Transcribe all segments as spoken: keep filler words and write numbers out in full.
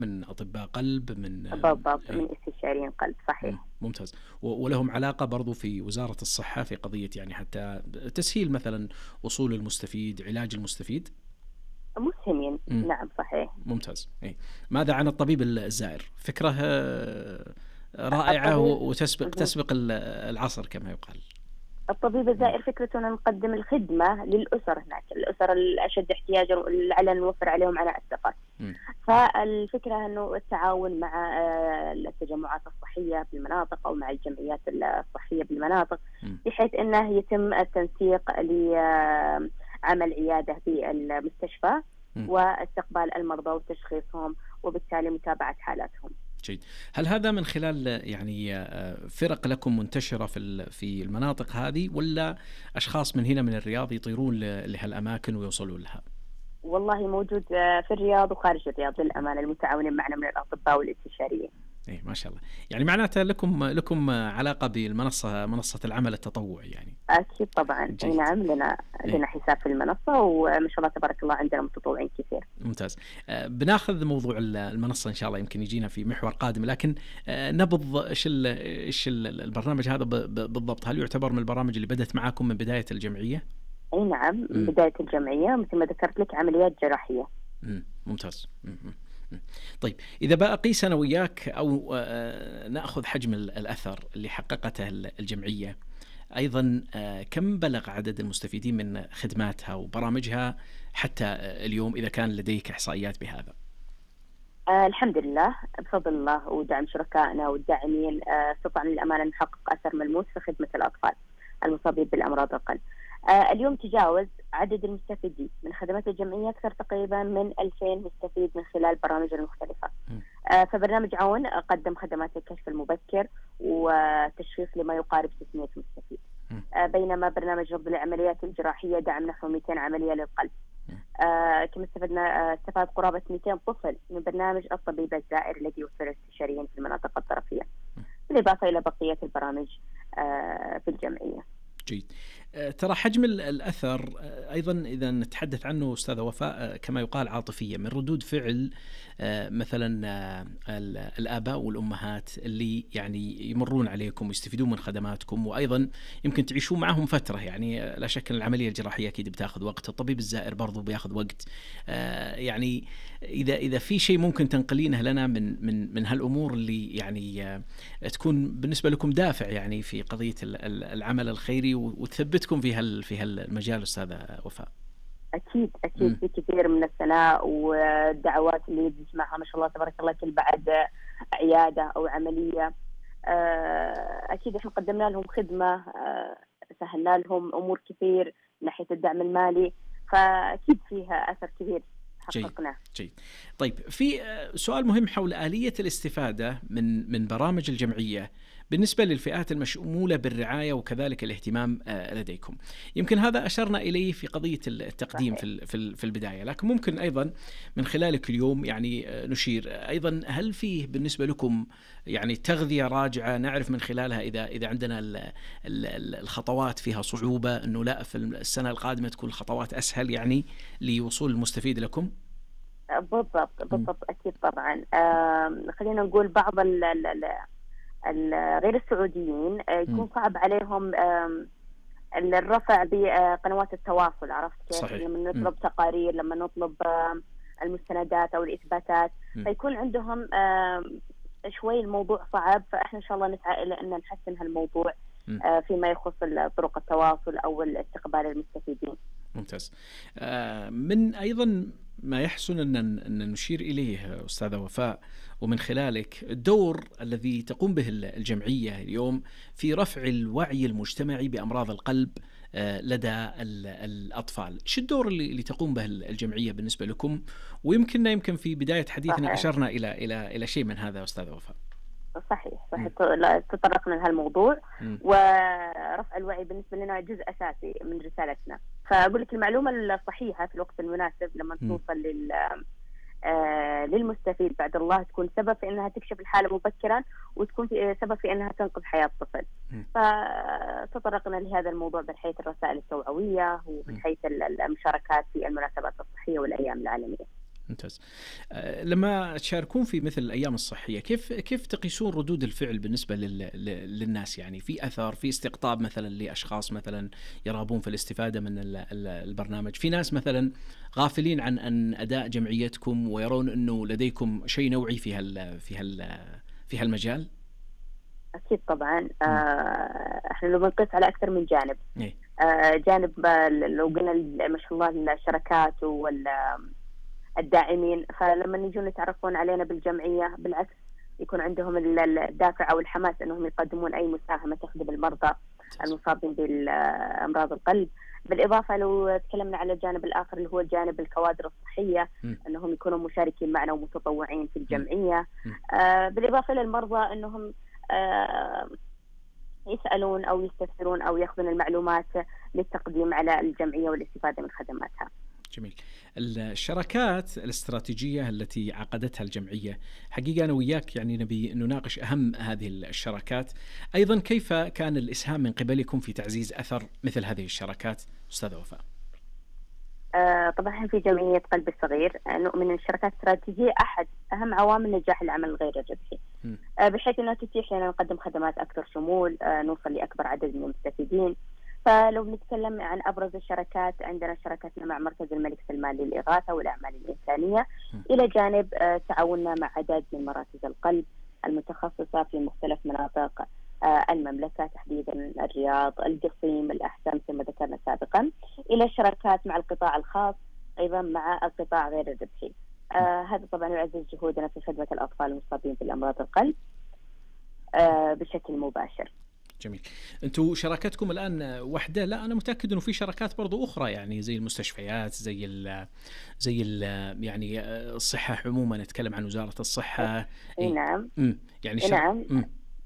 من أطباء قلب من بالضبط، أي. من استشاريين قلب، صحيح. ممتاز. ولهم علاقة برضو في وزارة الصحة في قضية يعني حتى تسهيل مثلا وصول المستفيد، علاج المستفيد. مسهمين. مم. نعم صحيح. ممتاز. أي. ماذا عن الطبيب الزائر؟ فكرة رائعة الطبيب وتسبق تسبق العصر كما يقال. الطبيب الزائر فكرته أن نقدم الخدمة للأسر هناك، الأسر الأشد احتياجا لعل نوفر عليهم عناء الثقة. فالفكرة أنه التعاون مع التجمعات الصحية بالمناطق أو مع الجمعيات الصحية بالمناطق، بحيث أنه يتم التنسيق لعمل عيادة بالمستشفى واستقبال المرضى وتشخيصهم وبالتالي متابعة حالاتهم. جيد. هل هذا من خلال يعني فرق لكم منتشرة في في المناطق هذه، ولا أشخاص من هنا من الرياض يطيرون لهالأماكن ويوصلون لها؟ والله موجود في الرياض وخارج الرياض للأمانة، المتعاونين معنا من الأطباء والاستشاريين. إيه ما شاء الله. يعني معناته لكم لكم علاقة بالمنصة، منصة العمل التطوعي يعني. أكيد طبعا. أي نعم، لنا إيه؟ لنا حساب في المنصة وما شاء الله تبارك الله عندنا متطوعين كثير. ممتاز. بناخذ موضوع المنصة إن شاء الله، يمكن يجينا في محور قادم، لكن نبض إيش إيش البرنامج هذا بالضبط؟ هل يعتبر من البرامج اللي بدأت معاكم من بداية الجمعية؟ أي نعم، من بداية الجمعية مثل ما ذكرت لك عمليات جراحية. مم. ممتاز. مم. طيب إذا بقى قيس أنا وياك أو نأخذ حجم الأثر اللي حققته الجمعية، أيضا كم بلغ عدد المستفيدين من خدماتها وبرامجها حتى اليوم، إذا كان لديك إحصائيات بهذا؟ آه الحمد لله بفضل الله ودعم شركائنا والداعمين استطعنا آه للأمانة نحقق أثر ملموس في خدمة الأطفال المصابين بالأمراض القلب. آه اليوم تجاوز عدد المستفيدين من خدمات الجمعية أكثر تقريبا من ألفين مستفيد من خلال برامج المختلفة. آه فبرنامج عون قدم خدمات الكشف المبكر وتشخيص لما يقارب ستمائة مستفيد، آه بينما برنامج رفض العمليات الجراحية دعم نحو مئتين عملية للقلب. آه كما استفدنا آه استفاد قرابة مئتين طفل من برنامج الطبيب الزائر الذي يوفر الاستشاريين في المناطق الطرفية، بالإضافة إلى بقية البرامج آه في الجمعية. جيد. ترى حجم الأثر أيضا إذا نتحدث عنه أستاذة وفاء كما يقال عاطفية من ردود فعل مثلا الآباء والأمهات اللي يعني يمرون عليكم ويستفيدون من خدماتكم، وأيضا يمكن تعيشون معهم فترة، يعني لا شك أن العملية الجراحية أكيد بتاخذ وقت، الطبيب الزائر برضو بياخذ وقت. يعني إذا إذا في شيء ممكن تنقلينه لنا من من من هالأمور اللي يعني تكون بالنسبة لكم دافع يعني في قضية العمل الخيري وتثبتكم في هال في هالمجال أستاذة وفاء. أكيد أكيد في كثير من الثناء والدعوات اللي بنسمعها ما شاء الله تبارك الله كل بعد عيادة أو عملية. أكيد إحنا قدمنا لهم خدمة، سهلنا لهم أمور كثير من ناحية الدعم المالي، فأكيد فيها أثر كبير حققناه. جيد. طيب في سؤال مهم حول آلية الاستفادة من من برامج الجمعية بالنسبة للفئات المشمولة بالرعاية وكذلك الاهتمام لديكم. يمكن هذا أشرنا إليه في قضية التقديم في في البداية، لكن ممكن أيضا من خلالك اليوم يعني نشير أيضا، هل فيه بالنسبة لكم يعني تغذية راجعة نعرف من خلالها إذا إذا عندنا الخطوات فيها صعوبة أنه لا في السنة القادمة تكون الخطوات أسهل يعني لوصول المستفيد لكم؟ بالضبط بالضبط أكيد طبعا. خلينا نقول بعض ال ال غير السعوديين يكون صعب عليهم الرفع بقنوات التواصل، عرفت كيف؟ صحيح. لما نطلب تقارير، لما نطلب المستندات أو الإثباتات، م. فيكون عندهم شوي الموضوع صعب، فإحنا إن شاء الله نسعى إلى أن نحسن هالموضوع م. فيما يخص طرق التواصل أو الاستقبال المستفيدين. ممتاز. من أيضا ما يحسن أن نشير إليه أستاذة وفاء ومن خلالك الدور الذي تقوم به الجمعية اليوم في رفع الوعي المجتمعي بأمراض القلب لدى الأطفال. شو الدور اللي تقوم به الجمعية بالنسبة لكم؟ ويمكن يمكن في بداية حديثنا صحيح. أشرنا إلى إلى إلى شيء من هذا أستاذة وفاء. صحيح صحيح تطرقنا لهالموضوع، ورفع الوعي بالنسبة لنا جزء أساسي من رسالتنا. فأقول لك المعلومة الصحيحة في الوقت المناسب لما توصل لل آه للمستفيد بعد الله تكون سبب في أنها تكشف الحالة مبكرا وتكون في سبب في أنها تنقذ حياة الطفل. فتطرقنا لهذا الموضوع من حيث الرسائل التوعوية ومن حيث المشاركات في المناسبات الصحية والأيام العالمية. ممتاز. لما تشاركون في مثل الأيام الصحية كيف كيف تقيسون ردود الفعل بالنسبة لل... للناس؟ يعني في أثر، في استقطاب مثلا لأشخاص مثلا يرغبون في الاستفادة من البرنامج؟ في ناس مثلا غافلين عن أن أداء جمعيتكم ويرون أنه لديكم شيء نوعي في هال في هال في هالمجال. أكيد طبعا. آه احنا لو بنقيس على أكثر من جانب. إيه؟ آه جانب لو قلنا ما شاء الله الشركات والداعمين، فلما يجون يتعرفون علينا بالجمعية بالعكس يكون عندهم الدافع أو الحماس أنهم يقدمون أي مساهمة تخدم المرضى المصابين بالأمراض القلب. بالإضافة لو تكلمنا على الجانب الآخر اللي هو جانب الكوادر الصحية، م. أنهم يكونوا مشاركين معنا ومتطوعين في الجمعية. آه بالإضافة للمرضى أنهم آه يسألون أو يستفسرون أو يأخذون المعلومات للتقديم على الجمعية والاستفادة من خدماتها. جميل. الشراكات الاستراتيجية التي عقدتها الجمعية، حقيقة أنا وياك يعني نبي نناقش أهم هذه الشراكات. أيضا كيف كان الإسهام من قبلكم في تعزيز أثر مثل هذه الشراكات أستاذة وفاء؟ آه طبعا في جمعية قلب الصغير نؤمن أن الشراكات الاستراتيجية أحد أهم عوامل نجاح العمل الغير الربحي، آه بحيث أنها تتيح لنا نقدم خدمات أكثر شمول، آه نوصل لأكبر عدد من المستفيدين. فلو بنتكلم عن أبرز الشراكات، عندنا شراكتنا مع مركز الملك سلمان للإغاثة والأعمال الإنسانية، إلى جانب آه تعاوننا مع عدد من مراكز القلب المتخصصة في مختلف مناطق المملكة، تحديدا الرياض، القصيم، الأحساء مثل ما ذكرنا سابقا، إلى شراكات مع القطاع الخاص أيضا مع القطاع غير الربحي. آه هذا طبعا يعزز جهودنا في خدمة الأطفال المصابين بالأمراض القلب آه بشكل مباشر. جميل. أنتوا شراكتكم الآن وحدة؟ لا أنا متأكد إنه في شراكات برضو أخرى، يعني زي المستشفيات، زي ال زي ال يعني الصحة عموما، نتكلم عن وزارة الصحة. إيه نعم. امم يعني إيه نعم. امم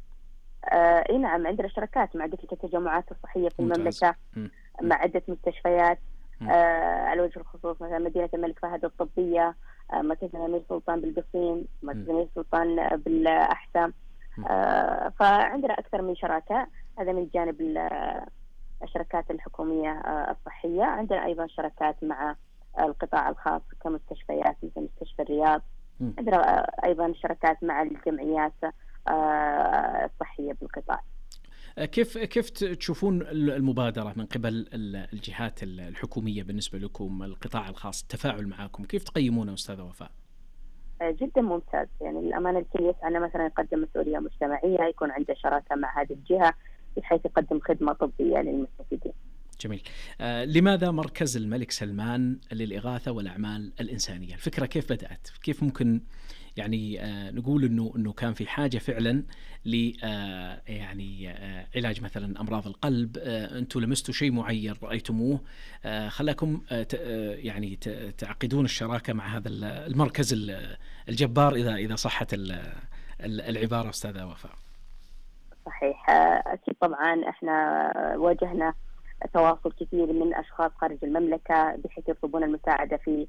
آه إيه نعم عندنا شراكات مع عدة التجمعات الصحية في المملكة، مع عدة مستشفيات. آه على وجه الخصوص مثلا مدينة الملك فهد الطبية، آه مركز الأمير سلطان بالقصيم، مركز الأمير سلطان بالأحساء. آه فعندنا أكثر من شراكة. هذا من جانب الشركات الحكومية آه الصحية. عندنا أيضا شراكات مع القطاع الخاص كمستشفيات مثل مستشفى الرياض. م. عندنا أيضا شراكات مع الجمعيات آه الصحية بالقطاع. كيف كيف تشوفون المبادرة من قبل الجهات الحكومية بالنسبة لكم، القطاع الخاص، التفاعل معكم كيف تقيمونه أستاذة وفاء؟ جدا ممتاز. يعني الأمانة الكل يسعى مثلا يقدم مسؤولية مجتمعية، يكون عنده شراكة مع هذه الجهة بحيث يقدم خدمة طبية للمستفيدين. جميل. آه لماذا مركز الملك سلمان للإغاثة والأعمال الإنسانية؟ الفكرة كيف بدأت؟ كيف ممكن يعني آه نقول إنه إنه كان في حاجة فعلا ل آه يعني آه علاج مثلا أمراض القلب، آه أنتم لمستوا شيء معين رأيتموه آه خلاكم آه يعني تعقدون الشراكة مع هذا المركز الجبار، إذا إذا صحت العبارة أستاذة وفاء. صحيح. أكيد طبعا إحنا واجهنا تواصل كثير من أشخاص خارج المملكة بحيث يطلبون المساعدة في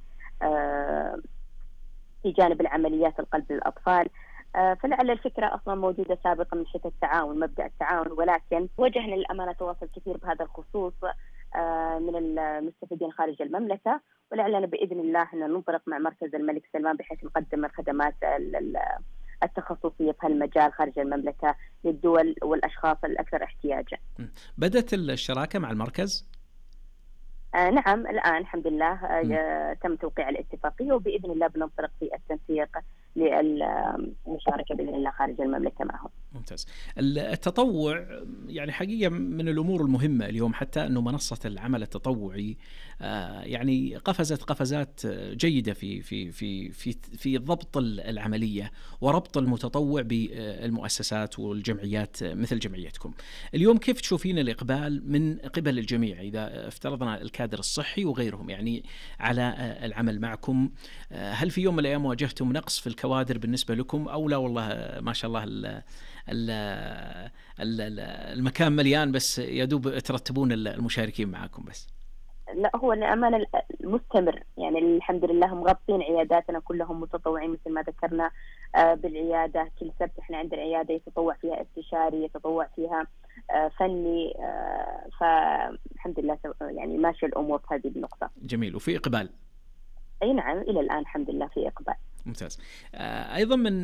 في جانب العمليات القلب للأطفال. فلعل الفكرة أصلا موجودة سابقا من حيث التعاون، مبدأ التعاون، ولكن واجهنا للأمانة تواصل كثير بهذا الخصوص من المستفيدين خارج المملكة، ولعلنا بإذن الله أن ننطلق مع مركز الملك سلمان بحيث نقدم الخدمات التخصصية في هالمجال خارج المملكة للدول والأشخاص الأكثر احتياجا. بدأت الشراكة مع المركز؟ آه نعم الآن الحمد لله آه تم توقيع الاتفاقية، وبإذن الله بننطلق في التنسيق للمشاركة بإذن الله خارج المملكة معهم. ممتاز. التطوع يعني حقيقة من الأمور المهمة اليوم، حتى أنه منصة العمل التطوعي يعني قفزت قفزات جيدة في في في في في ضبط العملية وربط المتطوع بالمؤسسات والجمعيات مثل جمعيتكم. اليوم كيف تشوفين الإقبال من قبل الجميع، إذا افترضنا الكادر الصحي وغيرهم يعني على العمل معكم؟ هل في يوم من الأيام واجهتم نقص في الكوادر بالنسبة لكم، أو لا والله ما شاء الله ال ال ال المكان مليان بس يدوب ترتبون المشاركين معكم بس؟ لا هو الأمانة المستمر، يعني الحمد لله مغطين عياداتنا كلهم متطوعين مثل ما ذكرنا بالعيادة. كل سبت احنا عندنا عيادة يتطوع فيها استشاري، يتطوع فيها فني، فالحمد لله يعني ماشي الأمور في هذه النقطة. جميل. وفي إقبال؟ أي نعم، إلى الآن الحمد لله في إقبال. ممتاز. أيضا من